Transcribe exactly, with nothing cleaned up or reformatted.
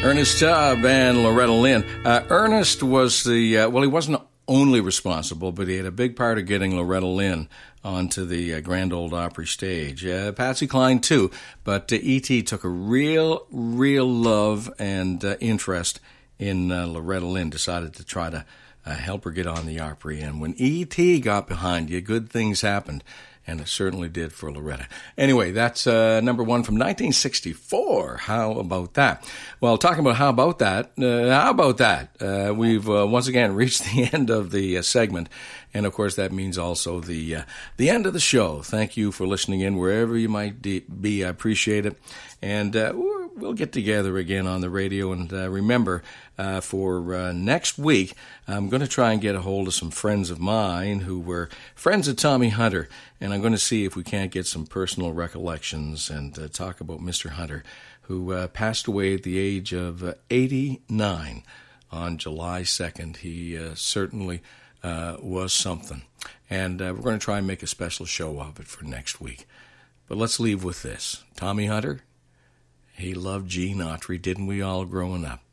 Ernest Tubb and Loretta Lynn. Uh, Ernest was the, uh, well, he wasn't only responsible, but he had a big part of getting Loretta Lynn onto the uh, Grand Ole Opry stage. Uh, Patsy Cline, too, but uh, E T took a real, real love and uh, interest in uh, Loretta Lynn, decided to try to uh, help her get on the Opry. And when E T got behind you, good things happened. And it certainly did for Loretta. Anyway, that's uh, number one from nineteen sixty-four. How about that? Well, talking about how about that, uh, how about that? Uh, we've uh, once again reached the end of the uh, segment. And, of course, that means also the uh, the end of the show. Thank you for listening in wherever you might de- be. I appreciate it. And uh, we'll get together again on the radio. And uh, remember, uh, for uh, next week, I'm going to try and get a hold of some friends of mine who were friends of Tommy Hunter. And I'm going to see if we can't get some personal recollections and uh, talk about Mister Hunter, who uh, passed away at the age of uh, eighty-nine on July second. He uh, certainly uh, was something. And uh, we're going to try and make a special show of it for next week. But let's leave with this. Tommy Hunter, he loved Gene Autry, didn't we all growing up?